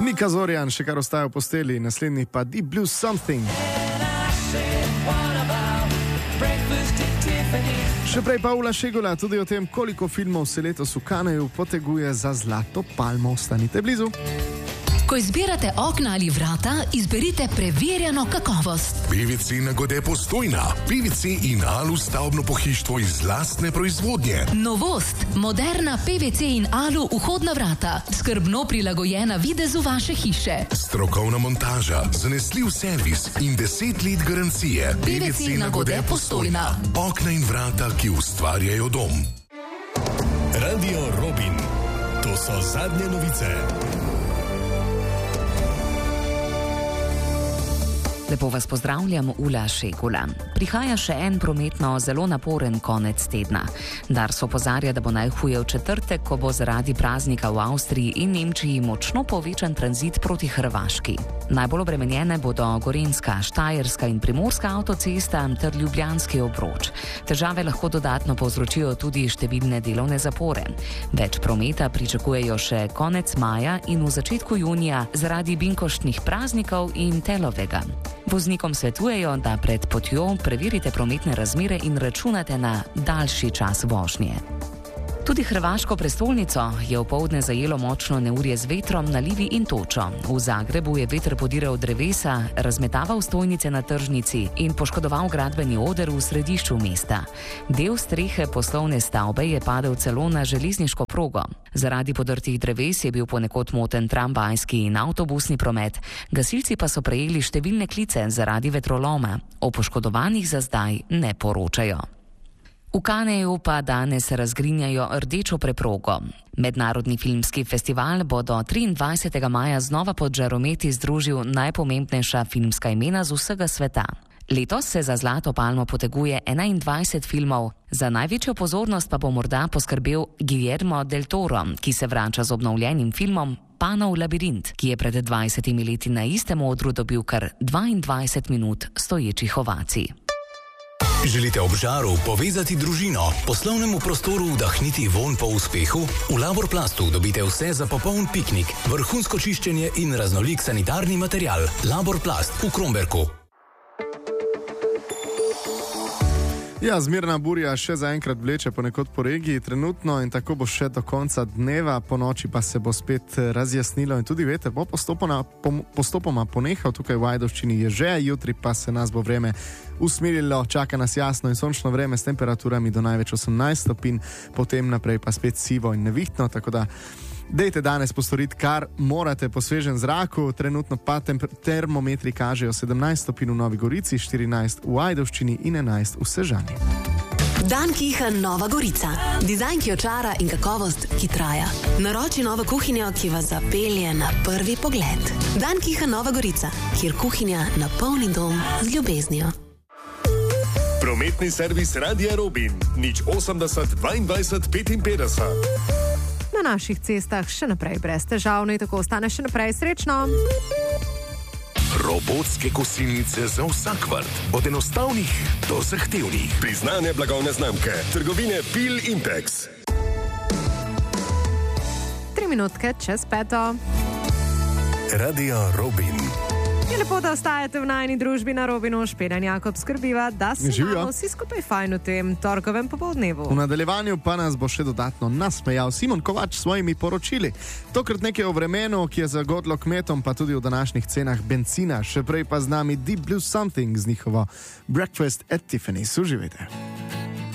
Nika Zorjan še kar ostaja v posteli, naslednji pa Deep Blue Something. Še prej pa Ula Šegula tudi o tem, koliko filmov se letos v Cannesu poteguje za zlato palmo. Ostanite blizu. Ko izbirate okna ali vrata, izberite preverjeno kakovost. PVC Nagode Postojna. PVC in alu stavbno pohištvo iz lastne proizvodnje. Novost. Moderna PVC in alu vhodna vrata. Skrbno prilagojena videzu vaše hiše. Strokovna montaža, zanesljiv servis in 10 let garancije. PVC Nagode Postojna. Okna in vrata, ki ustvarjajo dom. Radio Robin. To so zadnje novice. Lepo vas pozdravljam, Ula Šegula. Prihaja še en prometno zelo naporen konec tedna. Dars opozarja, da bo najhuje v četrtek, ko bo zaradi praznika v Avstriji in Nemčiji močno povečan tranzit proti Hrvaški. Najbolj obremenjene bodo Gorenjska, Štajerska in Primorska avtocesta ter Ljubljanski obroč. Težave lahko dodatno povzročijo tudi številne delovne zapore. Več prometa pričakujejo še konec maja in v začetku junija zaradi binkoštnih praznikov in telovega. Voznikom svetujejo, da pred potjo preverite prometne razmere in računate na daljši čas vožnje. Tudi hrvaško prestolnico je opoldne zajelo močno neurje z vetrom, nalivi in točo. V Zagrebu je veter podiral drevesa, razmetaval stojnice na tržnici in poškodoval gradbeni oder v središču mesta. Del strehe poslovne stavbe je padel celo na železniško progo. Zaradi podrtih dreves je bil ponekod moten tramvajski in avtobusni promet. Gasilci pa so prejeli številne klice zaradi vetroloma. O poškodovanih za zdaj ne poročajo. V Cannesu pa danes razgrinjajo rdečo preprogo. Mednarodni filmski festival bo do 23. maja znova pod žarometi združil najpomembnejša filmska imena z vsega sveta. Letos se za zlato palmo poteguje 21 filmov, za največjo pozornost pa bo morda poskrbel Guillermo del Toro, ki se vrača z obnovljenim filmom Panov labirint, ki je pred 20 leti na istem odru dobil kar 22 minut stoječih ovacij. Želite ob žaru povezati družino, poslovnemu prostoru vdahniti vonj po uspehu? V Laborplastu dobite vse za popoln piknik, vrhunsko čiščenje in raznolik sanitarni material. Laborplast v Kromberku. Ja, zmerna burja še zaenkrat vleče ponekod po regiji trenutno in tako bo še do konca dneva, po noči pa se bo spet razjasnilo in tudi veter bo postopoma ponehal. Tukaj v Ajdovščini je že, jutri pa se nas bo vreme usmerilo, čaka nas jasno in sončno vreme s temperaturami do največ 18 stopinj, potem naprej pa spet sivo in nevihtno, tako da dejte danes postoriti, kar morate po svežem zraku. Trenutno pa termometri kažejo 17 stopinj v Novi Gorici, 14 v Ajdovščini in 11 v Sežani. Dan Kiha Nova Gorica. Dizajn, ki očara in kakovost, ki traja. Naroči novo kuhinjo, ki vas zapelje na prvi pogled. Dan Kiha Nova Gorica, kjer kuhinja napolni dom z ljubeznijo. Prometni servis Radia Robin. 080 22 55. Na naših cestah še naprej brez težav, in tako ostane še naprej srečno. Robotske kosilnice za vsak vrt, od enostavnih do zahtevnih. Priznane blagovne znamke, trgovine Pil Impex. 3 minutke čez 5. Radio Robin. Je lepo, da ostajate v najni družbi na Robinu. Špedan Jakob skrbiva, da se imamo vsi skupaj fajn v tem torkovem popoldnevu. V nadaljevanju pa nas bo še dodatno nasmejal Simon Kovač s svojimi poročili. Tokrat nekaj o vremenu, ki je zagodlo kmetom, pa tudi o današnjih cenah bencina. Še prej pa z nami Deep Blue Something z njihovo Breakfast at Tiffany's. Uživajte.